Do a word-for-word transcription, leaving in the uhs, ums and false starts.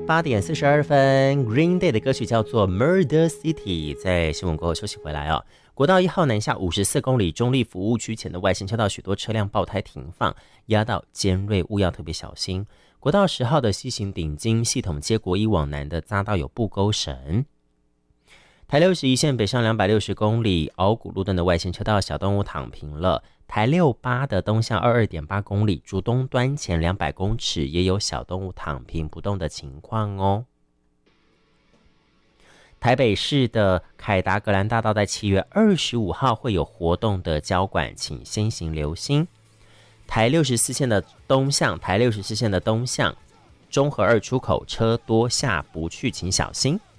八点四十二分 Green Day 的歌曲叫做 Murder City。 在新闻过后休息回来哦。国道一号南下五十四公里中立服务区前的外线车道，许多车辆爆胎停放，压到尖锐物，要特别小心。国道十号的西行顶金系统接国一往南的匝道有布沟绳。台六十一线北上两百六十公里鳌谷路段的外线车道小动物躺平了。台六八的东向 二十二点八公里竹东端前两百公尺也有小动物躺平不动的情况哦。台北市的凯达格兰大道在七月二十五号会有活动的交管，请先行留心。台六十四线的东向台六十四线的东向中和二出口车多下不去，请小心。